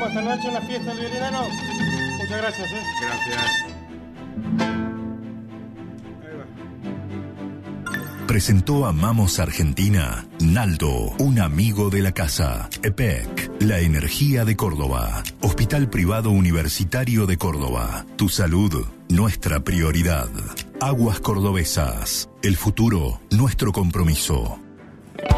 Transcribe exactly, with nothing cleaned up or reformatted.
esta noche en la fiesta del Virinano. Muchas gracias, ¿eh? Gracias. Presentó Amamos Argentina, Naldo, un amigo de la casa. E P E C, la energía de Córdoba. Hospital Privado Universitario de Córdoba. Tu salud, nuestra prioridad. Aguas Cordobesas, el futuro, nuestro compromiso.